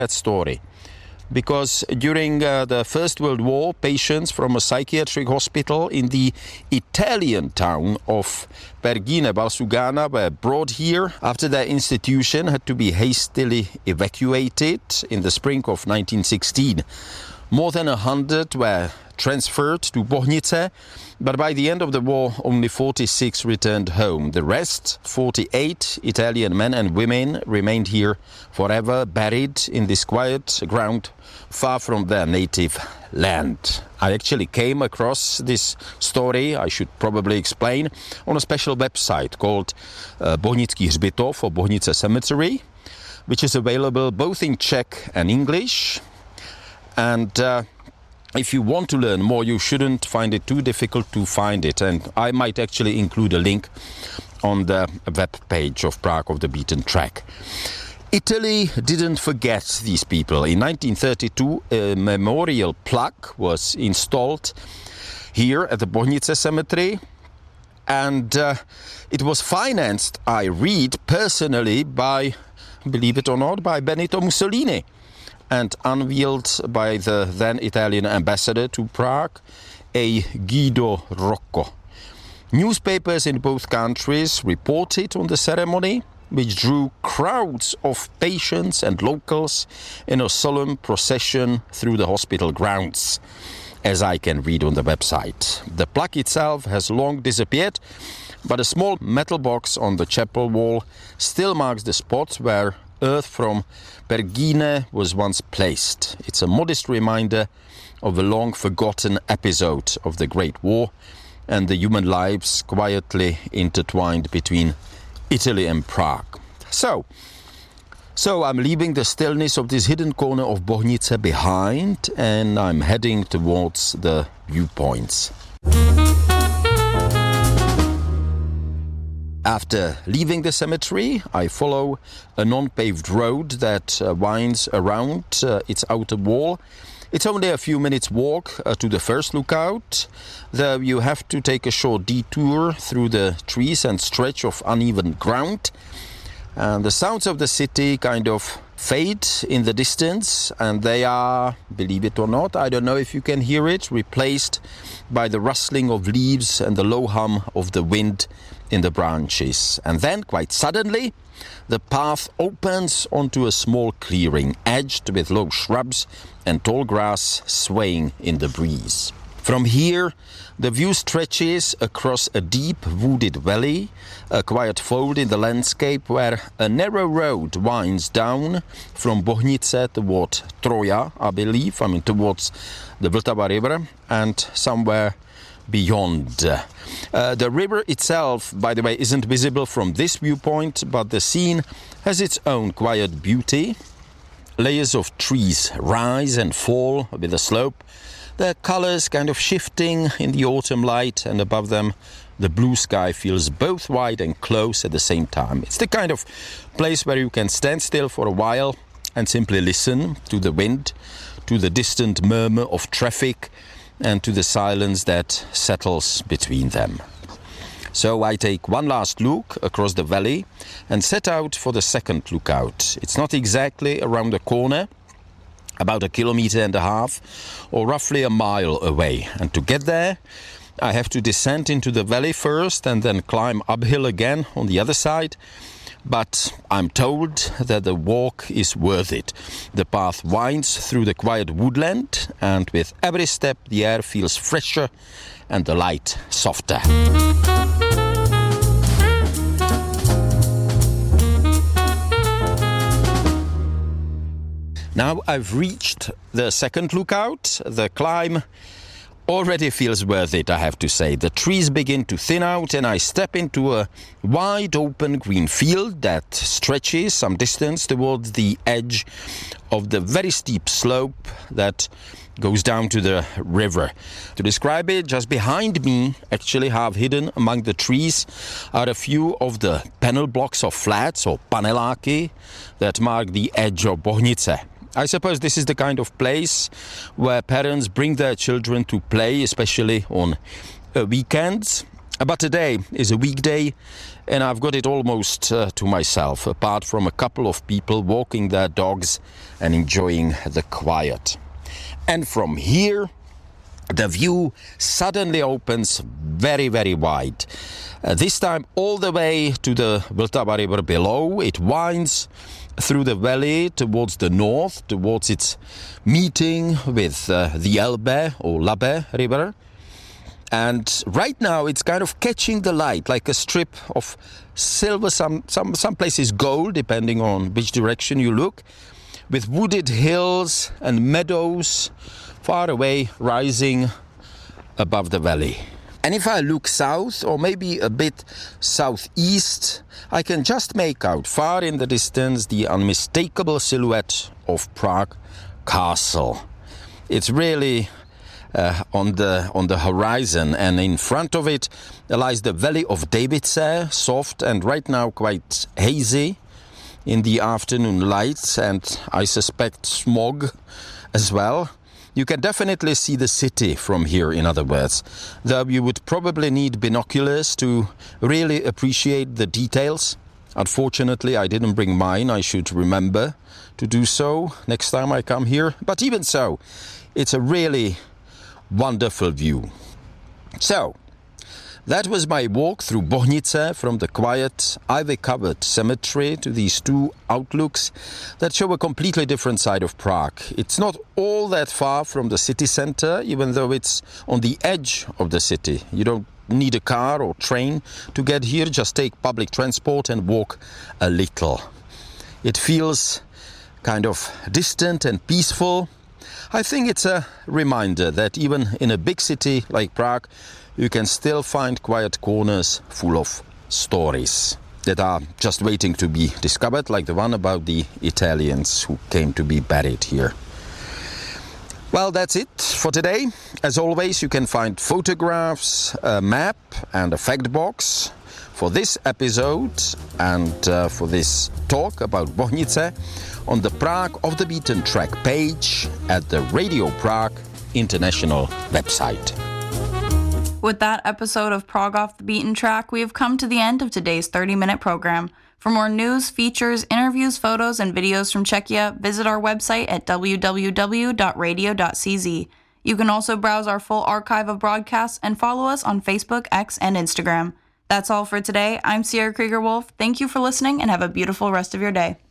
that story. Because during the First World War, patients from a psychiatric hospital in the Italian town of Vergine Valsugana were brought here after their institution had to be hastily evacuated in the spring of 1916. More than 100 were transferred to Bohnice, but by the end of the war, only 46 returned home. The rest, 48 Italian men and women, remained here forever, buried in this quiet ground far from their native land. I actually came across this story, I should probably explain, on a special website called Bohnický hřbitov or Bohnice Cemetery, which is available both in Czech and English. And if you want to learn more, you shouldn't find it too difficult to find it. And I might actually include a link on the web page of Prague of the Beaten Track. Italy didn't forget these people. In 1932, a memorial plaque was installed here at the Bohnice Cemetery. And it was financed, I read, personally by, believe it or not, by Benito Mussolini, and unveiled by the then Italian ambassador to Prague, a Guido Rocco. Newspapers in both countries reported on the ceremony, which drew crowds of patients and locals in a solemn procession through the hospital grounds, as I can read on the website. The plaque itself has long disappeared, but a small metal box on the chapel wall still marks the spot where earth from Vergine was once placed. It's a modest reminder of a long-forgotten episode of the Great War and the human lives quietly intertwined between Italy and Prague. So I'm leaving the stillness of this hidden corner of Bohnice behind, and I'm heading towards the viewpoints. After leaving the cemetery, I follow a non-paved road that winds around its outer wall. It's only a few minutes walk to the first lookout, though you have to take a short detour through the trees and stretch of uneven ground. And the sounds of the city kind of fade in the distance, and they are, believe it or not, I don't know if you can hear it, replaced by the rustling of leaves and the low hum of the wind in the branches. And then, quite suddenly, the path opens onto a small clearing, edged with low shrubs and tall grass swaying in the breeze. From here, the view stretches across a deep wooded valley, a quiet fold in the landscape where a narrow road winds down from Bohnice toward Troja, I believe, towards the Vltava River, and somewhere beyond. The river itself, by the way, isn't visible from this viewpoint, but the scene has its own quiet beauty. Layers of trees rise and fall with the slope, their colors kind of shifting in the autumn light, and above them the blue sky feels both wide and close at the same time. It's the kind of place where you can stand still for a while and simply listen to the wind, to the distant murmur of traffic, and to the silence that settles between them. So I take one last look across the valley and set out for the second lookout. It's not exactly around the corner, about 1.5 kilometers or roughly a mile away. And to get there, I have to descend into the valley first and then climb uphill again on the other side. But I'm told that the walk is worth it. The path winds through the quiet woodland, and with every step the air feels fresher and the light softer. Now I've reached the second lookout. The climb already feels worth it, I have to say. The trees begin to thin out and I step into a wide open green field that stretches some distance towards the edge of the very steep slope that goes down to the river. To describe it, just behind me, actually half hidden among the trees, are a few of the panel blocks of flats or paneláky that mark the edge of Bohnice. I suppose this is the kind of place where parents bring their children to play, especially on weekends. But today is a weekday, and I've got it almost to myself, apart from a couple of people walking their dogs and enjoying the quiet. And from here, the view suddenly opens very, very wide. This time all the way to the Vltava River below. It winds through the valley towards the north, towards its meeting with the Elbe or Labe River. And right now it's kind of catching the light like a strip of silver, some places gold, depending on which direction you look, with wooded hills and meadows far away rising above the valley. And if I look south, or maybe a bit southeast, I can just make out far in the distance the unmistakable silhouette of Prague Castle. It's really on the horizon, and in front of it lies the valley of Davice, soft and right now quite hazy in the afternoon lights, and I suspect smog as well. You can definitely see the city from here, in other words, though you would probably need binoculars to really appreciate the details. Unfortunately, I didn't bring mine. I should remember to do so next time I come here. But even so, it's a really wonderful view. So, that was my walk through Bohnice, from the quiet, ivy-covered cemetery to these two outlooks that show a completely different side of Prague. It's not all that far from the city center, even though it's on the edge of the city. You don't need a car or train to get here, just take public transport and walk a little. It feels kind of distant and peaceful. I think it's a reminder that even in a big city like Prague, you can still find quiet corners full of stories that are just waiting to be discovered, like the one about the Italians who came to be buried here. Well, that's it for today. As always, you can find photographs, a map and a fact box for this episode and for this talk about Bohnice on the Prague Off the Beaten Track page at the Radio Prague International website. With that episode of Prague Off the Beaten Track, we have come to the end of today's 30-minute program. For more news, features, interviews, photos, and videos from Czechia, visit our website at www.radio.cz. You can also browse our full archive of broadcasts and follow us on Facebook, X, and Instagram. That's all for today. I'm Sierra Krieger-Wolf. Thank you for listening and have a beautiful rest of your day.